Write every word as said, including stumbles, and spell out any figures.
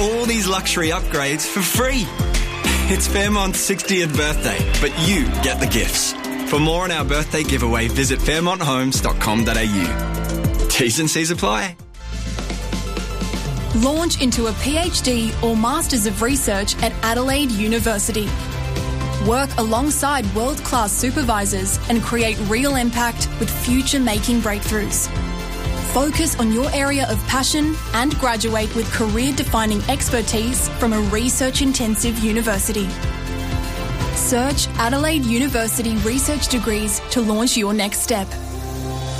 all these luxury upgrades for free. It's Fairmont's sixtieth birthday, but you get the gifts. For more on our birthday giveaway, visit fairmont homes dot com dot a u. T's and C's apply. Launch into a PhD or Masters of Research at Adelaide University. Work alongside world-class supervisors and create real impact with future-making breakthroughs. Focus on your area of passion and graduate with career-defining expertise from a research-intensive university. Search Adelaide University Research Degrees to launch your next step.